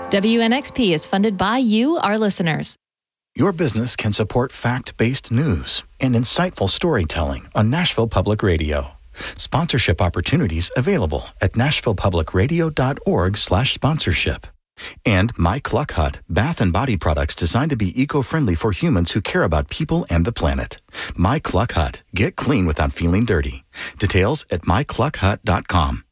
WNXP is funded by you, our listeners. Your business can support fact-based news and insightful storytelling on Nashville Public Radio. Sponsorship opportunities available at nashvillepublicradio.org/sponsorship. And My Cluck Hut, bath and body products designed to be eco-friendly for humans who care about people and the planet. My Cluck Hut. Get clean without feeling dirty. Details at mycluckhut.com.